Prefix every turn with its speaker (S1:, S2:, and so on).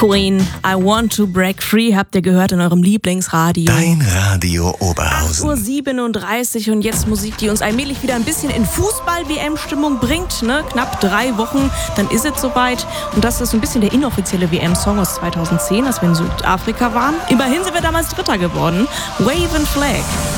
S1: Queen, I Want to Break Free, habt ihr gehört in eurem Lieblingsradio.
S2: Dein Radio Oberhausen.
S1: 8:37 Uhr und jetzt Musik, die uns allmählich wieder ein bisschen in Fußball-WM-Stimmung bringt. Ne? Knapp 3 Wochen, dann ist es soweit. Und das ist ein bisschen der inoffizielle WM-Song aus 2010, als wir in Südafrika waren. Immerhin sind wir damals Dritter geworden. Wave and Flag.